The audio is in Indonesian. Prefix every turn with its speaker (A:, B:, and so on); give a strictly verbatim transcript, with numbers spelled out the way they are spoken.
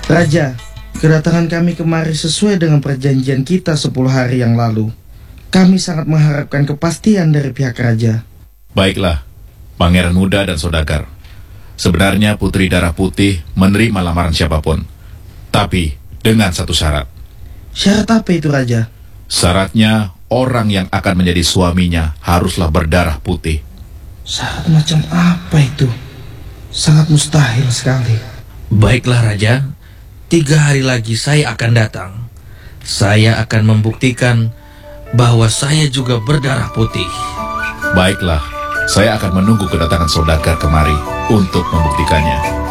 A: Raja, kedatangan kami kemari sesuai dengan perjanjian kita sepuluh hari yang lalu. Kami sangat mengharapkan kepastian dari pihak raja.
B: Baiklah, Pangeran Muda dan Saudagar. Sebenarnya Putri Darah Putih menerima lamaran siapapun, tapi dengan satu syarat.
A: Syarat apa itu, Raja?
B: Syaratnya orang yang akan menjadi suaminya haruslah berdarah putih.
A: Syarat macam apa itu? Sangat mustahil sekali.
C: Baiklah, Raja. Tiga hari lagi saya akan datang. Saya akan membuktikan bahwa saya juga berdarah putih.
B: Baiklah, saya akan menunggu kedatangan Saudagar kemari untuk membuktikannya.